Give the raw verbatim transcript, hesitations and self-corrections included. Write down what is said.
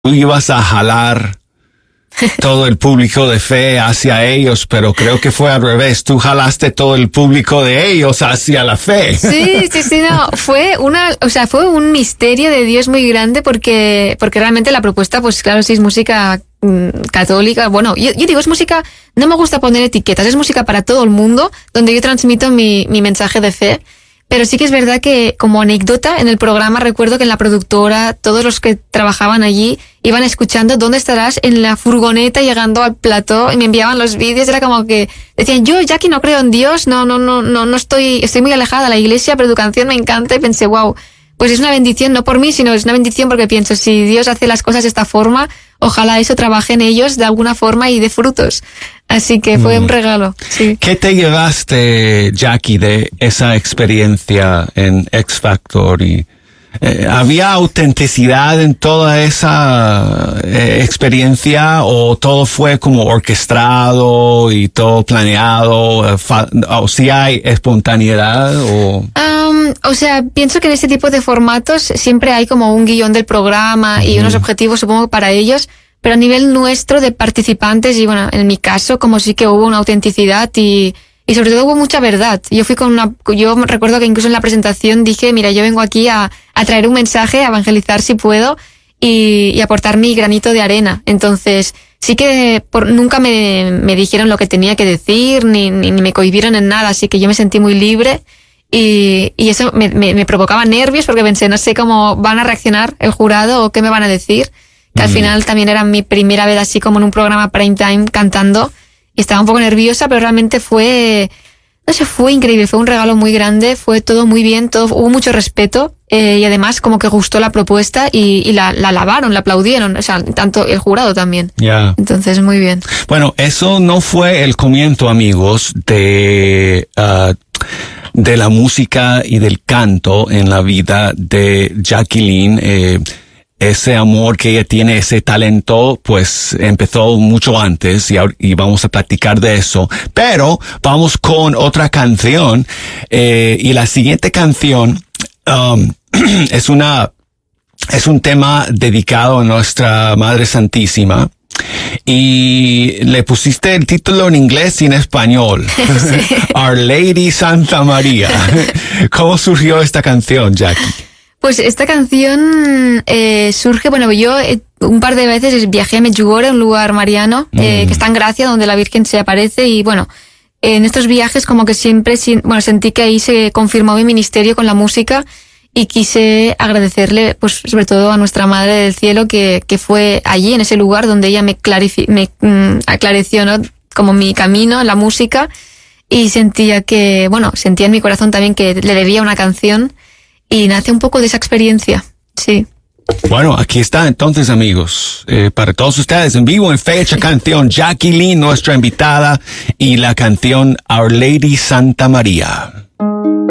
tú ibas a jalar todo el público de fe hacia ellos, pero creo que fue al revés. Tú jalaste todo el público de ellos hacia la fe. Sí, sí, sí, no. Fue una, o sea, fue un misterio de Dios muy grande porque, porque realmente la propuesta, pues claro, sí es música mmm, católica. Bueno, yo, yo digo, es música, no me gusta poner etiquetas, es música para todo el mundo, donde yo transmito mi, mi mensaje de fe. Pero sí que es verdad que, como anécdota, en el programa recuerdo que en la productora, todos los que trabajaban allí iban escuchando ¿dónde estarás? En la furgoneta llegando al plató y me enviaban los vídeos. Era como que decían, yo, Jackie, no creo en Dios, no, no, no, no, no estoy, estoy muy alejada de la iglesia, pero tu canción me encanta. Y pensé, wow, pues es una bendición, no por mí, sino es una bendición porque pienso, si Dios hace las cosas de esta forma, ojalá eso trabaje en ellos de alguna forma y dé frutos. Así que fue mm. un regalo, sí. ¿Qué te llevaste, Jackie, de esa experiencia en X Factor? Y, eh, ¿había autenticidad en toda esa eh, experiencia o todo fue como orquestado y todo planeado? Eh, fa- ¿O si hay espontaneidad? O... Um, o sea, pienso que en este tipo de formatos siempre hay como un guión del programa uh-huh. y unos objetivos, supongo, para ellos. Pero a nivel nuestro de participantes, y bueno, en mi caso, como sí que hubo una autenticidad y, y sobre todo hubo mucha verdad. Yo fui con una, yo recuerdo que incluso en la presentación dije, mira, yo vengo aquí a, a traer un mensaje, a evangelizar si puedo y, y aportar mi granito de arena. Entonces, sí que por, nunca me, me dijeron lo que tenía que decir, ni, ni, ni me cohibieron en nada, así que yo me sentí muy libre. Y, y eso me, me, me provocaba nervios porque pensé, no sé cómo van a reaccionar el jurado o qué me van a decir. Que al mm. final también era mi primera vez así como en un programa prime time cantando y estaba un poco nerviosa, pero realmente fue, no sé, fue increíble, fue un regalo muy grande, fue todo muy bien, todo, hubo mucho respeto eh, y además como que gustó la propuesta y, y la, la alabaron, la aplaudieron, o sea, tanto el jurado también. Ya. Yeah. Entonces, muy bien. Bueno, eso no fue el comienzo, amigos, de... Uh, de la música y del canto en la vida de Jacqueline. Eh, Ese amor que ella tiene, ese talento, pues empezó mucho antes y, y vamos a platicar de eso. Pero vamos con otra canción eh, y la siguiente canción um, es una es un tema dedicado a nuestra Madre Santísima y le pusiste el título en inglés y en español. Sí. Our Lady Santa María. ¿Cómo surgió esta canción, Jackie? Pues esta canción eh, surge, bueno, yo eh, un par de veces viajé a Medjugorje, un lugar mariano, eh, mm. que está en Gracia, donde la Virgen se aparece y bueno, en estos viajes como que siempre, bueno, sentí que ahí se confirmó mi ministerio con la música y quise agradecerle, pues sobre todo a nuestra Madre del Cielo, que, que fue allí, en ese lugar donde ella me, clarifi- me mm, aclareció, ¿no? Como mi camino en la música y sentía que, bueno, sentía en mi corazón también que le debía una canción. Y nace un poco de esa experiencia, sí. Bueno, aquí está entonces, amigos, eh, para todos ustedes en vivo, en fecha, canción Jacqueline, nuestra invitada, y la canción Our Lady Santa María.